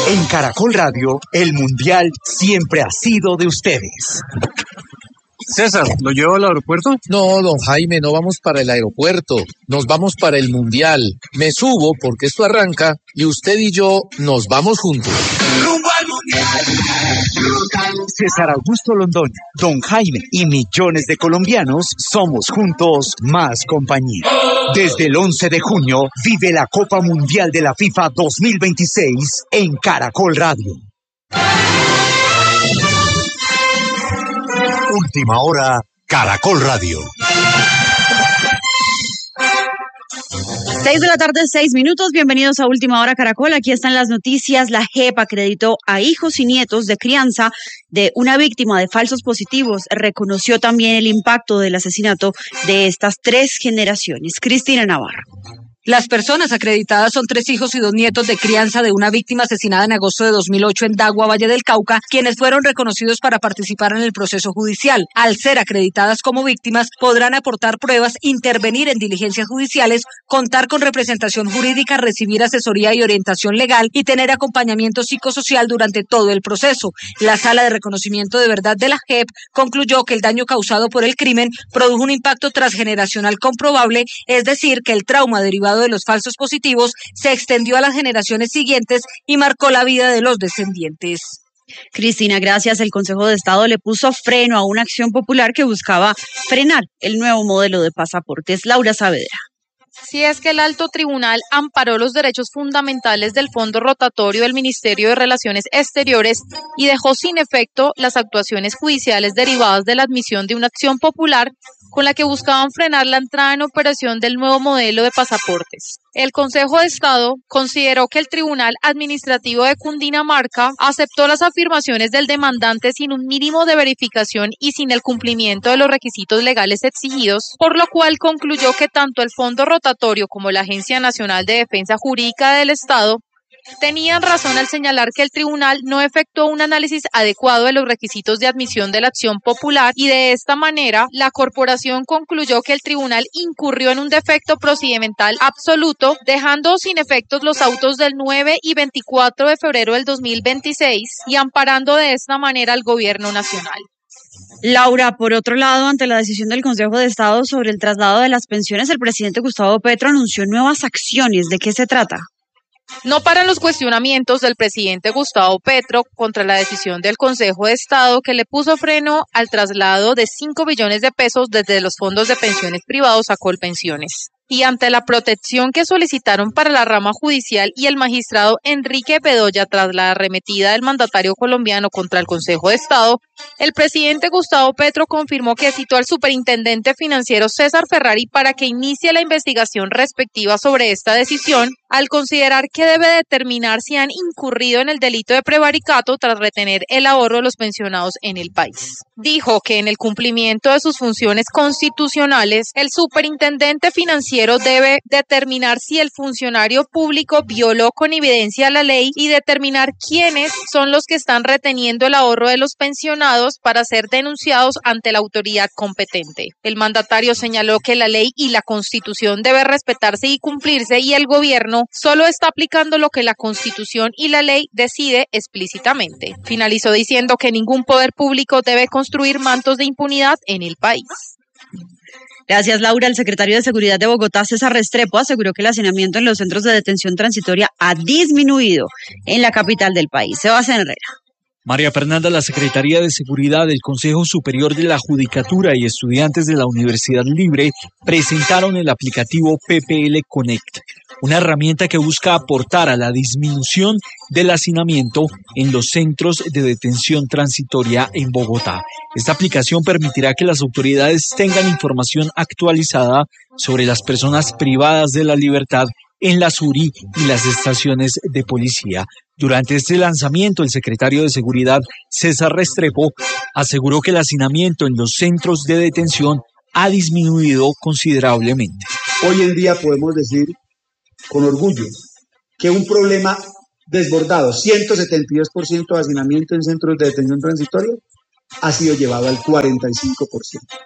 En Caracol Radio, el Mundial siempre ha sido de ustedes. César, ¿lo llevo al aeropuerto? No, don Jaime, no vamos para el aeropuerto, nos vamos para el Mundial. Me subo porque esto arranca y usted y yo nos vamos juntos. ¡Rumbo al Mundial! César Augusto Londoño, don Jaime y millones de colombianos somos juntos más compañía. Desde el 11 de junio vive la Copa Mundial de la FIFA 2026 en Caracol Radio. Última hora, Caracol Radio. 6 de la tarde, 6 minutos. Bienvenidos a Última Hora Caracol. Aquí están las noticias. La JEP acreditó a hijos y nietos de crianza de una víctima de falsos positivos. Reconoció también el impacto del asesinato de estas 3 generaciones. Cristina Navarro. Las personas acreditadas son 3 hijos y 2 nietos de crianza de una víctima asesinada en agosto de 2008 en Dagua, Valle del Cauca, quienes fueron reconocidos para participar en el proceso judicial. Al ser acreditadas como víctimas, podrán aportar pruebas, intervenir en diligencias judiciales, contar con representación jurídica, recibir asesoría y orientación legal y tener acompañamiento psicosocial durante todo el proceso. La Sala de Reconocimiento de Verdad de la JEP concluyó que el daño causado por el crimen produjo un impacto transgeneracional comprobable, es decir, que el trauma derivado de los falsos positivos se extendió a las generaciones siguientes y marcó la vida de los descendientes. Cristina, gracias. El Consejo de Estado le puso freno a una acción popular que buscaba frenar el nuevo modelo de pasaportes. Laura Saavedra. Si es que el alto tribunal amparó los derechos fundamentales del fondo rotatorio del Ministerio de Relaciones Exteriores y dejó sin efecto las actuaciones judiciales derivadas de la admisión de una acción popular con la que buscaban frenar la entrada en operación del nuevo modelo de pasaportes. El Consejo de Estado consideró que el Tribunal Administrativo de Cundinamarca aceptó las afirmaciones del demandante sin un mínimo de verificación y sin el cumplimiento de los requisitos legales exigidos, por lo cual concluyó que tanto el Fondo Rotatorio como la Agencia Nacional de Defensa Jurídica del Estado tenían razón al señalar que el tribunal no efectuó un análisis adecuado de los requisitos de admisión de la acción popular y de esta manera la corporación concluyó que el tribunal incurrió en un defecto procedimental absoluto, dejando sin efectos los autos del 9 y 24 de febrero del 2026 y amparando de esta manera al gobierno nacional. Laura, por otro lado, ante la decisión del Consejo de Estado sobre el traslado de las pensiones, el presidente Gustavo Petro anunció nuevas acciones. ¿De qué se trata? No paran los cuestionamientos del presidente Gustavo Petro contra la decisión del Consejo de Estado que le puso freno al traslado de 5 billones de pesos desde los fondos de pensiones privados a Colpensiones. Y ante la protección que solicitaron para la rama judicial y el magistrado Enrique Bedoya tras la arremetida del mandatario colombiano contra el Consejo de Estado, el presidente Gustavo Petro confirmó que citó al superintendente financiero César Ferrari para que inicie la investigación respectiva sobre esta decisión, al considerar que debe determinar si han incurrido en el delito de prevaricato tras retener el ahorro de los pensionados en el país. Dijo que en el cumplimiento de sus funciones constitucionales, el superintendente financiero debe determinar si el funcionario público violó con evidencia la ley y determinar quiénes son los que están reteniendo el ahorro de los pensionados para ser denunciados ante la autoridad competente. El mandatario señaló que la ley y la Constitución debe respetarse y cumplirse y el gobierno solo está aplicando lo que la Constitución y la ley decide explícitamente. Finalizó diciendo que ningún poder público debe construir mantos de impunidad en el país. Gracias, Laura. El secretario de Seguridad de Bogotá, César Restrepo, aseguró que el hacinamiento en los centros de detención transitoria ha disminuido en la capital del país. Sebastián Herrera. María Fernanda, la Secretaría de Seguridad del Consejo Superior de la Judicatura y estudiantes de la Universidad Libre presentaron el aplicativo PPL Connect, una herramienta que busca aportar a la disminución del hacinamiento en los centros de detención transitoria en Bogotá. Esta aplicación permitirá que las autoridades tengan información actualizada sobre las personas privadas de la libertad en la SURI y las estaciones de policía. Durante este lanzamiento, el secretario de Seguridad, César Restrepo, aseguró que el hacinamiento en los centros de detención ha disminuido considerablemente. Hoy en día podemos decir con orgullo que un problema desbordado, 172% de hacinamiento en centros de detención transitoria, ha sido llevado al 45%.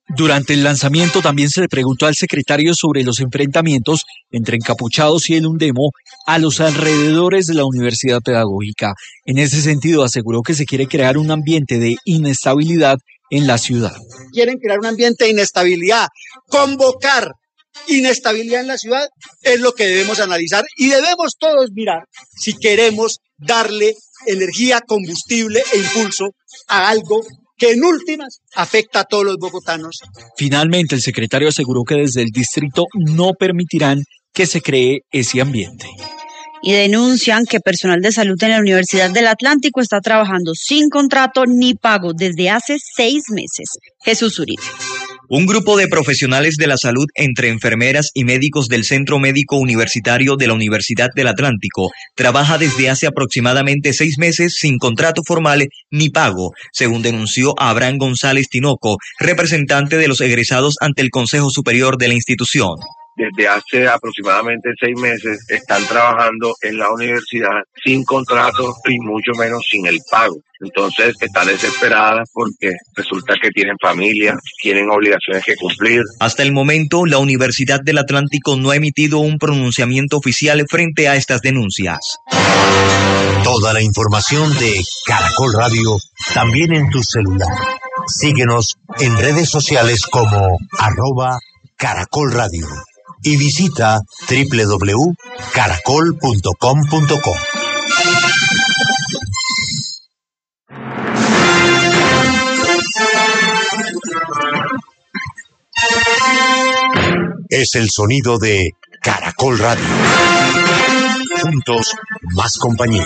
Durante el lanzamiento también se le preguntó al secretario sobre los enfrentamientos entre encapuchados y el Undemo a los alrededores de la Universidad Pedagógica. En ese sentido, aseguró que se quiere crear un ambiente de inestabilidad en la ciudad. Quieren crear un ambiente de inestabilidad, convocar inestabilidad en la ciudad es lo que debemos analizar y debemos todos mirar si queremos darle energía, combustible e impulso a algo que en últimas afecta a todos los bogotanos. Finalmente, el secretario aseguró que desde el distrito no permitirán que se cree ese ambiente. Y denuncian que personal de salud en la Universidad del Atlántico está trabajando sin contrato ni pago desde hace 6 meses. Jesús Uribe. Un grupo de profesionales de la salud, entre enfermeras y médicos del Centro Médico Universitario de la Universidad del Atlántico, trabaja desde hace aproximadamente 6 meses sin contrato formal ni pago, según denunció Abraham González Tinoco, representante de los egresados ante el Consejo Superior de la institución. Desde hace aproximadamente 6 meses están trabajando en la universidad sin contrato y mucho menos sin el pago. Entonces están desesperadas porque resulta que tienen familia, tienen obligaciones que cumplir. Hasta el momento, la Universidad del Atlántico no ha emitido un pronunciamiento oficial frente a estas denuncias. Toda la información de Caracol Radio también en tu celular. Síguenos en redes sociales como @Caracol Radio. Y visita www.caracol.com.co. Es el sonido de Caracol Radio. Juntos, más compañía.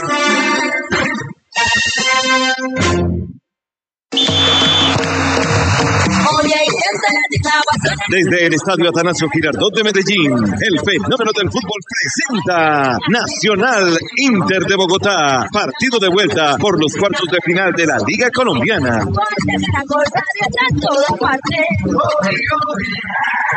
Desde el Estadio Atanasio Girardot de Medellín, el fenómeno del fútbol presenta Nacional Inter de Bogotá, partido de vuelta por los cuartos de final de la Liga Colombiana.